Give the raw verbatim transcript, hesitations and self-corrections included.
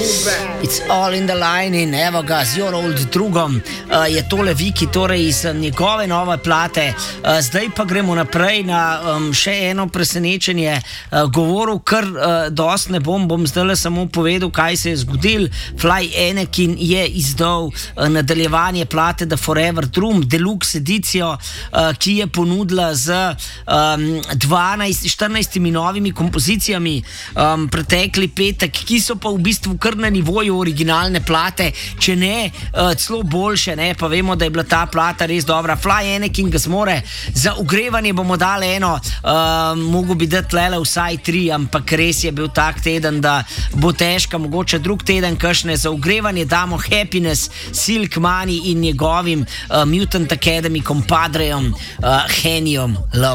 It's all in the line in evo ga z Your Old drugom. Uh, je tole Viki, torej iz njegove nove plate. Uh, zdaj pa gremo naprej na um, še eno presenečenje. Uh, govoril kar uh, dost ne bom, bom zdaj samo povedal, kaj se je zgodil. Fly Anakin je izdal uh, nadaljevanje plate The Forever Drum, deluxe edicijo, uh, ki je ponudila z um, dvanajst, štirinajstimi novimi kompozicijami um, pretekli petek, ki so pa v bistvu kar na nivoju originalne plate, če ne uh, celo boljše, ne, pa vemo, da je bila ta plata res dobra. Fly Anakin ga zmore, za ogrevanje bomo dali eno, uh, mogo bi dati lele vsaj tri, ampak res je bil tak teden, da bo težka, mogoče drug teden kakšne. Za ogrevanje damo Happiness, Silk Money in njegovim uh, Mutant Academy kompadrejem uh, Henijom Love.